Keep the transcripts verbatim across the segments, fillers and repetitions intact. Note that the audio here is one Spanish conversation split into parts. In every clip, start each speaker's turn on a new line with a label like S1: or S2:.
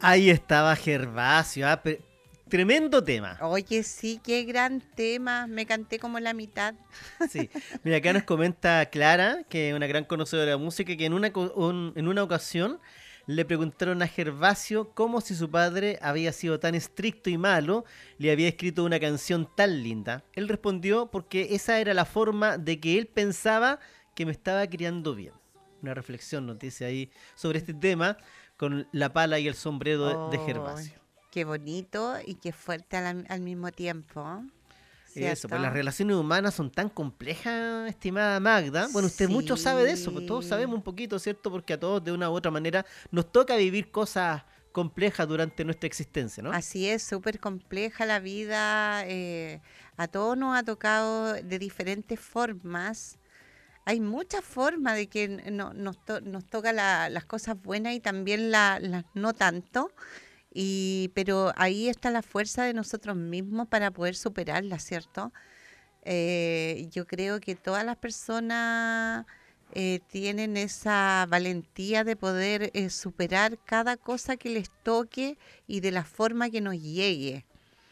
S1: Ahí estaba Gervasio, ah, pe- tremendo tema.
S2: Oye, sí, qué gran tema. Me canté como la mitad.
S1: Sí, mira, acá nos comenta Clara, que es una gran conocedora de la música, que en una, co- un- en una ocasión le preguntaron a Gervasio cómo si su padre había sido tan estricto y malo, le había escrito una canción tan linda. Él respondió porque esa era la forma de que él pensaba que me estaba criando bien. Una reflexión nos dice ahí sobre este tema con la pala y el sombrero de, de
S2: Oh,
S1: Gervasio.
S2: qué bonito y qué fuerte al, al mismo tiempo,
S1: Eso, pues las
S2: ¿cierto?
S1: relaciones humanas son tan complejas, estimada Magda. Bueno, usted mucho sabe de eso, pues todos sabemos
S2: Sí,
S1: un poquito, ¿cierto? Porque a todos de una u otra manera nos toca vivir cosas complejas durante nuestra existencia, ¿no?
S2: así es, súper compleja la vida. eh, a todos nos ha tocado de diferentes formas. Hay muchas formas de que n- no- nos, to- nos toca la- las cosas buenas y también la- las no tanto. Y, pero ahí está la fuerza de nosotros mismos para poder superarlas, ¿cierto? Eh, yo creo que todas las personas eh, tienen esa valentía de poder eh, superar cada cosa que les toque y de la forma que nos llegue.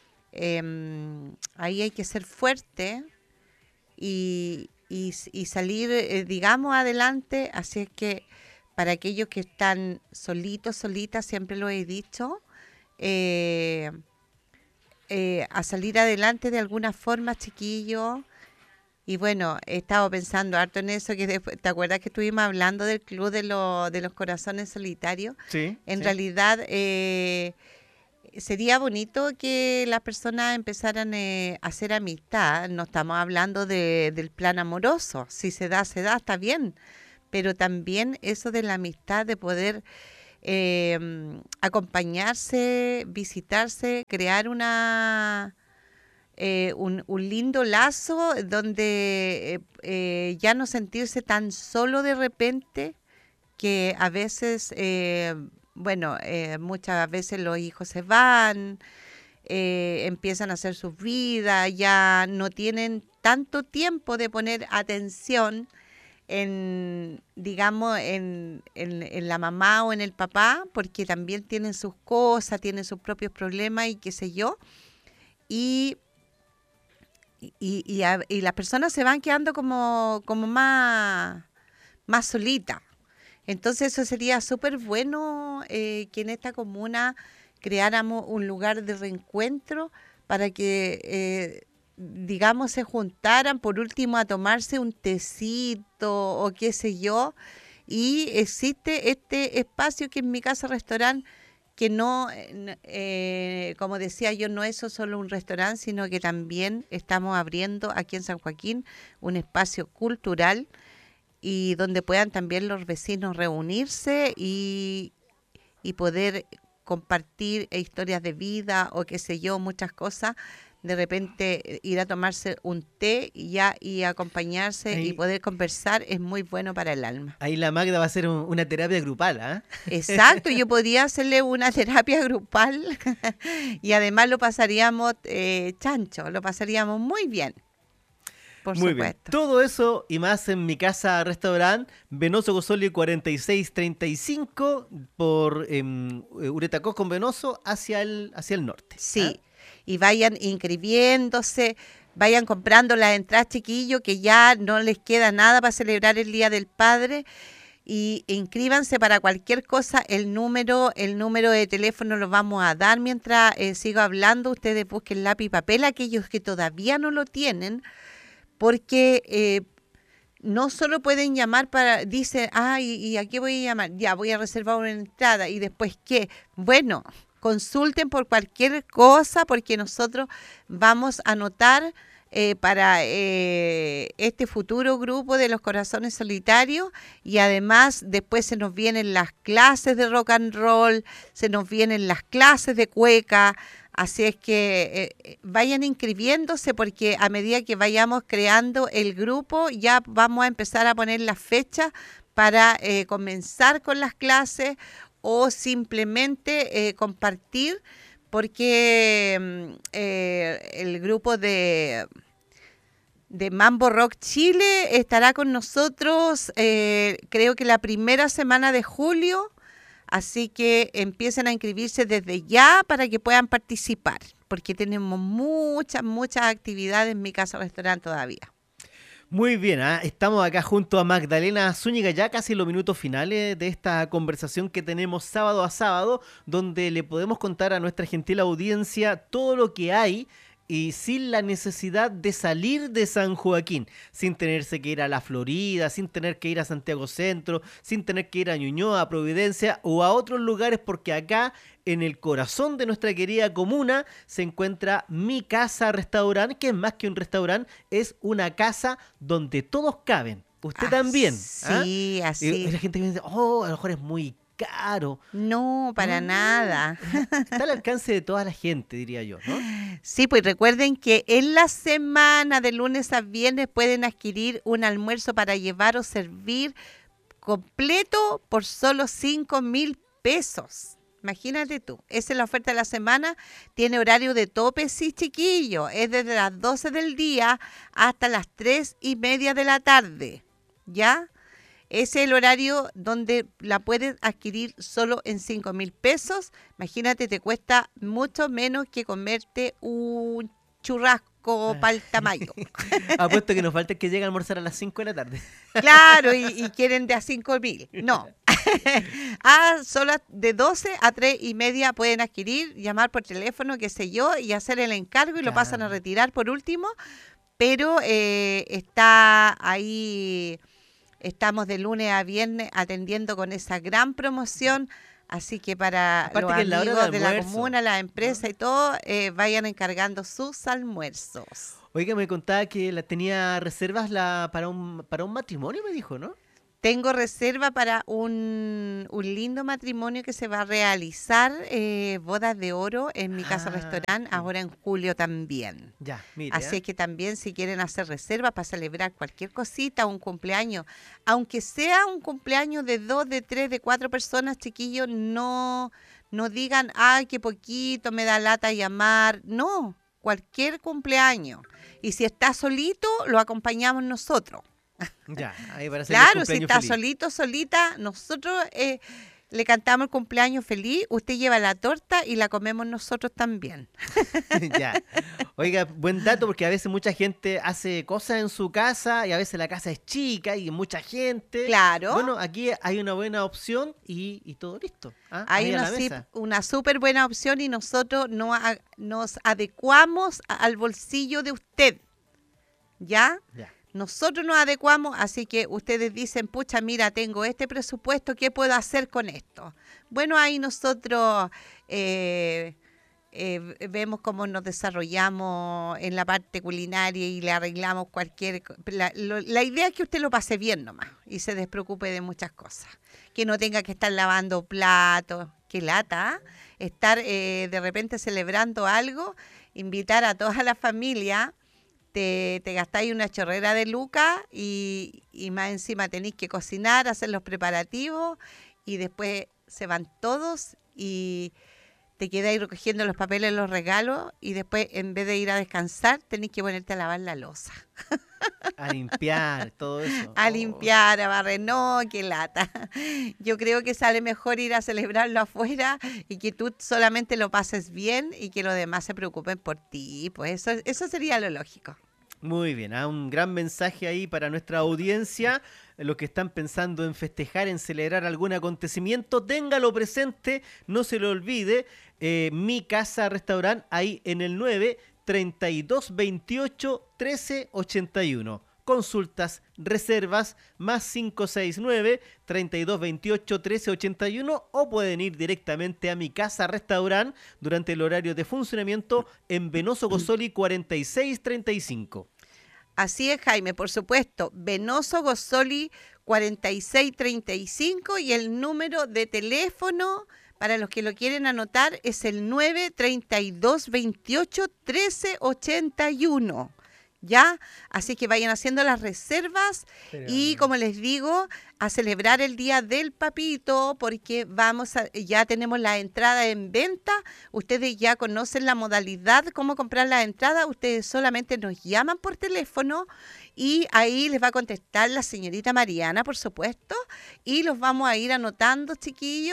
S2: Em, ahí hay que ser fuerte y, y s- y salir, eh, digamos, adelante. Así es que para aquellos que están solitos, solitas, siempre lo he dicho, eh, eh, a salir adelante de alguna forma, chiquillos. Y bueno, he estado pensando harto en eso, que después, ¿te acuerdas que estuvimos hablando del club de, lo- de los corazones solitarios?
S1: Sí,
S2: En
S1: sí.
S2: realidad, eh, sería bonito que las personas empezaran eh, a hacer amistad. No estamos hablando de, del plan amoroso. Si se da, se da, está bien. Pero también eso de la amistad, de poder eh, acompañarse, visitarse, crear una eh, un, un lindo lazo donde eh, eh, ya no sentirse tan solo de repente, que a veces, eh, bueno, eh, muchas veces los hijos se van, eh, empiezan a hacer sus vidas, ya no tienen tanto tiempo de poner atención en, digamos, en, en, en la mamá o en el papá, porque también tienen sus cosas, tienen sus propios problemas y qué sé yo. Y y, y, a- y las personas se van quedando como, como más, más solitas. Entonces eso sería súper bueno eh, que en esta comuna creáramos un lugar de reencuentro para que, eh, digamos, se juntaran por último a tomarse un tecito o qué sé yo. Y existe este espacio que en mi casa restaurante que no, eh, n- eh, como decía yo, no es solo un restaurante, sino que también estamos abriendo aquí en San Joaquín un espacio cultural y donde puedan también los vecinos reunirse y, y poder compartir eh, historias de vida o qué sé yo, muchas cosas. De repente eh, ir a tomarse un té y ya y acompañarse y
S1: Ahí,
S2: poder conversar es muy bueno para el alma.
S1: ahí la Magda va a hacer un- una terapia grupal, ¿ah?
S2: Exacto, yo podría hacerle una terapia grupal y además lo pasaríamos eh, chancho, lo pasaríamos muy bien, por
S1: Muy bien.
S2: supuesto.
S1: Todo eso y más en mi casa restaurante Venoso Gosoli cuarenta y seis treinta y cinco por em, Uretacós con Venoso hacia el, hacia el norte. ¿Ah?
S2: Sí, y vayan inscribiéndose, vayan comprando las entradas, chiquillos, que ya no les queda nada para celebrar el Día del Padre. Y inscríbanse para cualquier cosa. El número, el número de teléfono lo vamos a dar mientras eh, sigo hablando. Ustedes busquen lápiz y papel, aquellos que todavía no lo tienen, porque eh, no solo pueden llamar para, dice, ah, ¿y, y a qué voy a llamar? Ya, voy a reservar una entrada. ¿Y después qué? Bueno, consulten por cualquier cosa porque nosotros vamos a anotar eh, para eh, este futuro grupo de los corazones solitarios y además después se nos vienen las clases de rock and roll, se nos vienen las clases de cueca. Así es que eh, vayan inscribiéndose porque a medida que vayamos creando el grupo ya vamos a empezar a poner las fechas para eh, comenzar con las clases o simplemente eh, compartir porque mm, eh, el grupo de, de Mambo Rock Chile estará con nosotros eh, creo que la primera semana de julio. Así que empiecen a inscribirse desde ya para que puedan participar, porque tenemos muchas, muchas actividades en Mi Casa Restaurante todavía.
S1: Muy bien, ¿eh? Estamos acá junto a Magdalena Zúñiga, ya casi en los minutos finales de esta conversación que tenemos sábado a sábado, donde le podemos contar a nuestra gentil audiencia todo lo que hay y sin la necesidad de salir de San Joaquín, sin tenerse que ir a la Florida, sin tener que ir a Santiago Centro, sin tener que ir a Ñuñoa, a Providencia o a otros lugares, porque acá en el corazón de nuestra querida comuna se encuentra Mi Casa Restaurante, que es más que un restaurante, es una casa donde todos caben. Usted
S2: Ah,
S1: también. ¿ah?
S2: Sí,
S1: Y
S2: así.
S1: la gente dice, oh, a lo mejor es muy caro.
S2: No, para
S1: No,
S2: nada.
S1: está al alcance de toda la gente, diría yo, ¿no?
S2: Sí, pues recuerden que en la semana de lunes a viernes pueden adquirir un almuerzo para llevar o servir completo por solo cinco mil pesos. Imagínate tú, esa es la oferta de la semana, tiene horario de tope, sí chiquillo, es desde las doce del día hasta las tres y media de la tarde, ¿ya? Ese es el horario donde la puedes adquirir solo en cinco mil pesos. Imagínate, te cuesta mucho menos que comerte un churrasco paltamayo.
S1: Apuesto que nos falta que llegue a almorzar a las cinco de la tarde.
S2: Claro, y, y quieren de a cinco mil. No. Ah, solo de doce a tres y media pueden adquirir, llamar por teléfono, qué sé yo, y hacer el encargo y lo pasan a
S1: Claro.
S2: retirar por último. Pero eh, está ahí, estamos de lunes a viernes atendiendo con esa gran promoción. Así que para
S1: Aparte
S2: los
S1: que es la hora de
S2: amigos de la
S1: almuerzo,
S2: comuna, las empresas
S1: ¿no?
S2: y todo, eh, vayan encargando sus almuerzos.
S1: Oiga, me contaba que la tenía reservas la, para un para un matrimonio, me dijo, ¿no?
S2: Tengo reserva para un, un lindo matrimonio que se va a realizar, eh, bodas de oro en Mi Casa
S1: Ah,
S2: Restaurante,
S1: sí.
S2: ahora en julio también.
S1: Ya, mire.
S2: Así
S1: ¿eh?
S2: es que también si quieren hacer reserva para celebrar cualquier cosita, un cumpleaños, aunque sea un cumpleaños de dos, de tres, de cuatro personas, chiquillos, no, no digan, ay, qué poquito, me da lata llamar. No, cualquier cumpleaños. Y si está solito, lo acompañamos nosotros.
S1: Ya, ahí para hacer el
S2: Claro, si
S1: cumpleaños
S2: está
S1: feliz.
S2: solito, solita, nosotros eh, le cantamos el cumpleaños feliz, usted lleva la torta y la comemos nosotros también.
S1: Ya. Oiga, buen dato porque a veces mucha gente hace cosas en su casa y a veces la casa es chica y mucha gente.
S2: Claro.
S1: Bueno, aquí hay una buena opción y, y todo listo. ¿ah?
S2: Hay
S1: Ahí a
S2: una,
S1: la
S2: sip-
S1: mesa.
S2: una súper buena opción y nosotros no a- nos adecuamos a- al bolsillo de usted, ¿ya?
S1: Ya.
S2: Nosotros nos adecuamos, así que ustedes dicen, pucha, mira, tengo este presupuesto, ¿qué puedo hacer con esto? Bueno, ahí nosotros eh, eh, vemos cómo nos desarrollamos en la parte culinaria y le arreglamos cualquier... co- La, lo- la idea es que usted lo pase bien nomás y se despreocupe de muchas cosas. Que no tenga que estar lavando platos, qué lata, ¿ah? Estar eh, de repente celebrando algo, invitar a toda la familia... Te, te gastáis una chorrera de lucas y, y más encima tenéis que cocinar, hacer los preparativos y después se van todos y te quedáis recogiendo los papeles, los regalos y después en vez de ir a descansar tenéis que ponerte a lavar la loza,
S1: A limpiar, todo eso.
S2: a
S1: Oh.
S2: limpiar, a barrer, no, qué lata. Yo creo que sale mejor ir a celebrarlo afuera y que tú solamente lo pases bien y que los demás se preocupen por ti. Pues eso, eso sería lo lógico.
S1: Muy bien, ¿ah? Un gran mensaje ahí para nuestra audiencia. Los que están pensando en festejar, en celebrar algún acontecimiento, téngalo presente, no se lo olvide. Eh, Mi Casa Restaurante, ahí en el nueve, treinta y dos veintiocho, trece ochenta y uno. Consultas, reservas, más cinco seis nueve, treinta y dos veintiocho, trece ochenta y uno, o pueden ir directamente a Mi Casa Restaurante durante el horario de funcionamiento en Venoso Gosoli cuarenta y seis treinta y cinco.
S2: Así es, Jaime, por supuesto. Venoso Gosoli cuarenta y seis treinta y cinco y el número de teléfono para los que lo quieren anotar es el nueve, treinta y dos veintiocho, trece ochenta y uno. ¿Ya? Así que vayan haciendo las reservas y, como les digo, a celebrar el Día del Papito porque vamos a, ya tenemos la entrada en venta. Ustedes ya conocen la modalidad, cómo comprar la entrada. Ustedes solamente nos llaman por teléfono y ahí les va a contestar la señorita Mariana, por supuesto, y los vamos a ir anotando, chiquillos,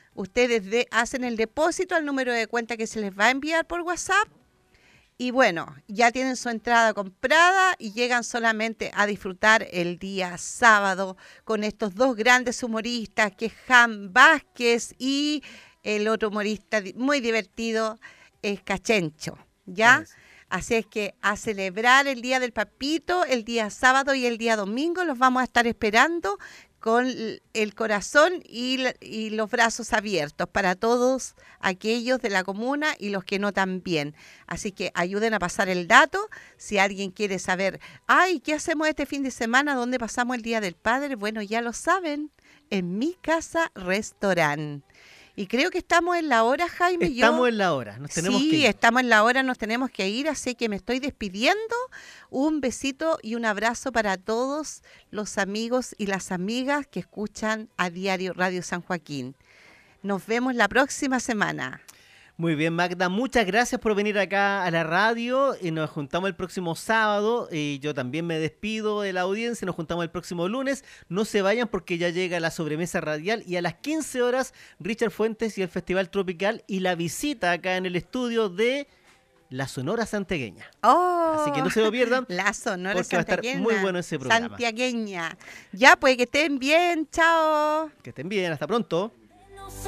S2: Ustedes de, hacen el depósito al número de cuenta que se les va a enviar por WhatsApp. Y bueno, ya tienen su entrada comprada y llegan solamente a disfrutar el día sábado con estos dos grandes humoristas, que es Jan Vázquez y el otro humorista muy divertido es Cachencho, ¿ya?
S1: Sí.
S2: Así es que a celebrar el Día del Papito, el día sábado y el día domingo los vamos a estar esperando con el corazón y, y los brazos abiertos para todos aquellos de la comuna y los que no también. Así que ayuden a pasar el dato. Si alguien quiere saber, ay, ¿qué hacemos este fin de semana? ¿Dónde pasamos el Día del Padre? Bueno, ya lo saben, en Mi Casa Restaurant. Y creo que estamos en la hora, Jaime.
S1: Estamos
S2: Yo,
S1: en la hora, nos tenemos
S2: sí,
S1: que ir.
S2: estamos en la hora, nos tenemos que ir, así que me estoy despidiendo. Un besito y un abrazo para todos los amigos y las amigas que escuchan a diario Radio San Joaquín. Nos vemos la próxima semana.
S1: Muy bien, Magda, muchas gracias por venir acá a la radio y nos juntamos el próximo sábado y yo también me despido de la audiencia, nos juntamos el próximo lunes, no se vayan porque ya llega la sobremesa radial y a las quince horas Richard Fuentes y el Festival Tropical y la visita acá en el estudio de la Sonora Santiagueña.
S2: Oh,
S1: así que no se lo pierdan.
S2: La Sonora
S1: porque va a estar
S2: Santiagueña.
S1: muy bueno ese programa.
S2: Santiagueña. Ya, pues que estén bien, chao.
S1: Que estén bien, hasta pronto.